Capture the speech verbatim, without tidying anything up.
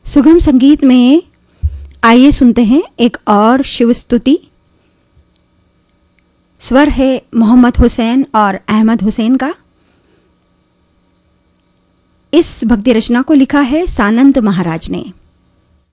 सुगम संगीत में आइए सुनते हैं एक और शिव स्तुति। स्वर है मोहम्मद हुसैन और अहमद हुसैन का। इस भक्ति रचना को लिखा है सानंद महाराज ने।